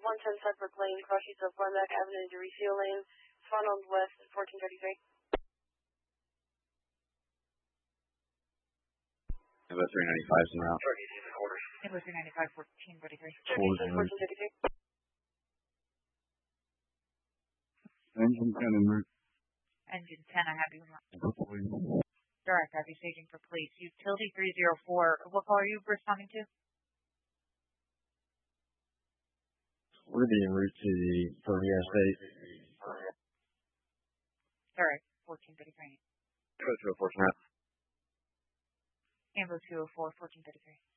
110 Sudbrook Lane, crossings of Rhinebeck Avenue and Derecio Lane, Swanland West, 1433. About 395 is around. Number 395, 1433. Quarters. 1433. Engine 10 en route. Engine 10, I have you in line. Direct, I have you staging for police. Utility 304, what call are you responding to? We're going to be en route to the Ferrier Estate. Direct, 1433. Go to a 4 snap. Amber 204, 1433.